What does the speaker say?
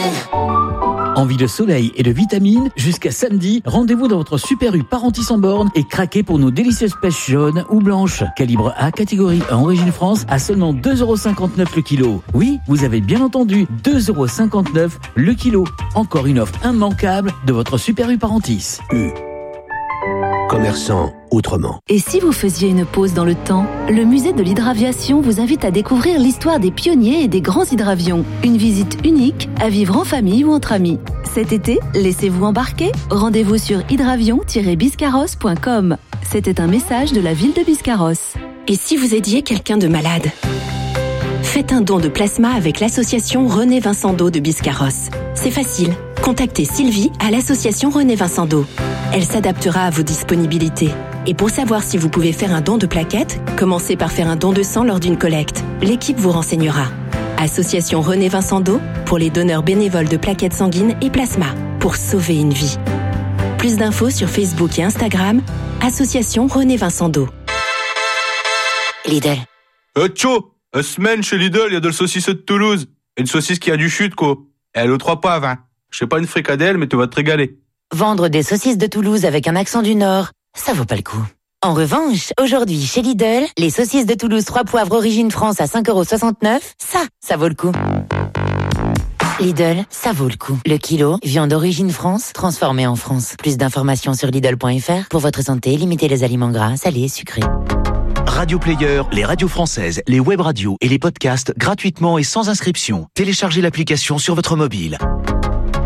Envie de soleil et de vitamines? Jusqu'à samedi, rendez-vous dans votre Super U Parentis en borne et craquez pour nos délicieuses pêches jaunes ou blanches. Calibre A, catégorie 1, origine France, à seulement 2,59€ le kilo. Oui, vous avez bien entendu, 2,59€ le kilo. Encore une offre immanquable de votre Super U Parentis. Commerçant autrement. Et si vous faisiez une pause dans le temps, le musée de l'hydraviation vous invite à découvrir l'histoire des pionniers et des grands hydravions. Une visite unique à vivre en famille ou entre amis. Cet été, laissez-vous embarquer. Rendez-vous sur hydravion-biscarrosse.com. C'était un message de la ville de Biscarrosse. Et si vous aidiez quelqu'un de malade? Faites un don de plasma avec l'association René Vincent d'Eau de Biscarrosse. C'est facile. Contactez Sylvie à l'association René Vincent d'Eau. Elle s'adaptera à vos disponibilités. Et pour savoir si vous pouvez faire un don de plaquettes, commencez par faire un don de sang lors d'une collecte. L'équipe vous renseignera. Association René Vincent d'Eau pour les donneurs bénévoles de plaquettes sanguines et plasma pour sauver une vie. Plus d'infos sur Facebook et Instagram. Association René Vincent d'Eau. Lidl. Tcho, une semaine chez Lidl, il y a de la saucisse de Toulouse. Une saucisse qui a du chute, quoi. Elle aux 3 poivres, hein. Je sais pas une fricadelle, mais tu vas te régaler. Vendre des saucisses de Toulouse avec un accent du Nord, ça vaut pas le coup. En revanche, aujourd'hui, chez Lidl, les saucisses de Toulouse 3 poivres origine France à 5,69€, ça vaut le coup. Lidl, ça vaut le coup. Le kilo, viande origine France, transformée en France. Plus d'informations sur Lidl.fr. Pour votre santé, limitez les aliments gras, salés, sucrés. Radio Player, les radios françaises, les web radios et les podcasts gratuitement et sans inscription. Téléchargez l'application sur votre mobile.